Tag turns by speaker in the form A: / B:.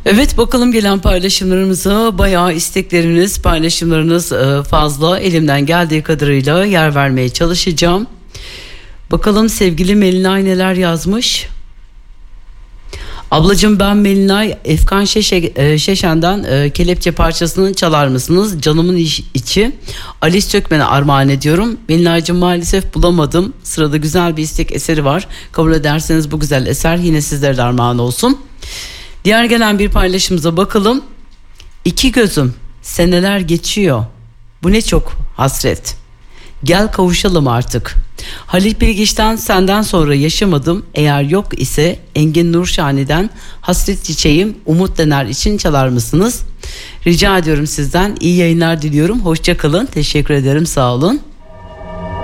A: Evet, bakalım gelen paylaşımlarımıza. Bayağı istekleriniz, paylaşımlarınız fazla. Elimden geldiği kadarıyla yer vermeye çalışacağım. Bakalım sevgili Melinay neler yazmış. Ablacığım, ben Melinay, Efkan Şeşen'den kelepçe parçasını çalar mısınız? Canımın içi. Alice Sökmen'e armağan ediyorum. Melinay'cığım, maalesef bulamadım. Sırada güzel bir istek eseri var. Kabul ederseniz bu güzel eser yine sizlere de armağan olsun. Diğer gelen bir paylaşımıza bakalım. İki gözüm, seneler geçiyor. Bu ne çok hasret. Gel kavuşalım artık. Halil Bilgiç'ten senden sonra yaşamadım. Eğer yok ise Engin Nurşani'den hasret çiçeğim Umut Dener için çalar mısınız? Rica ediyorum sizden. İyi yayınlar diliyorum. Hoşça kalın. Teşekkür ederim. Sağ olun.